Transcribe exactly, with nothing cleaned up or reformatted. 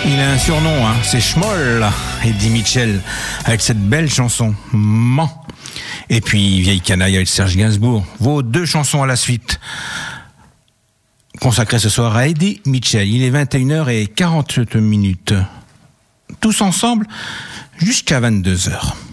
Il a un surnom, hein, c'est Schmoll, Eddie Mitchell, avec cette belle chanson, Man. Et puis, Vieille canaille avec Serge Gainsbourg. Vos deux chansons à la suite, consacrées ce soir à Eddie Mitchell. Il est vingt et une heures quarante minutes. Tous ensemble, jusqu'à vingt-deux heures.